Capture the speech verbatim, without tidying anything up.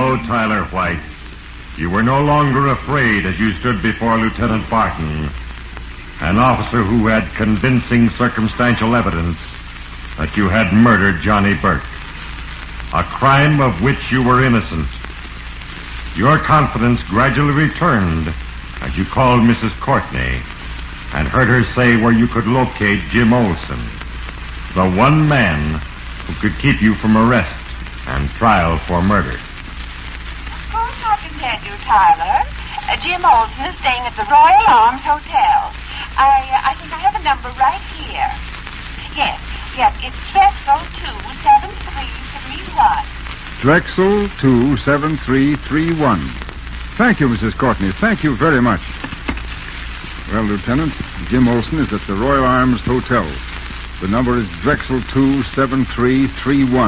So, Tyler White, you were no longer afraid as you stood before Lieutenant Barton, an officer who had convincing circumstantial evidence that you had murdered Johnny Burke, a crime of which you were innocent. Your confidence gradually returned as you called Missus Courtney and heard her say where you could locate Jim Olsen, the one man who could keep you from arrest and trial for murder. Of course I can tell you, Tyler. Uh, Jim Olsen is staying at the Royal Arms Hotel. I uh, I think I have a number right here. Yes, yes, it's Drexel two seven three three one. Drexel two seven three three one. Thank you, Missus Courtney. Thank you very much. Well, Lieutenant, Jim Olsen is at the Royal Arms Hotel. The number is Drexel two seven three three one.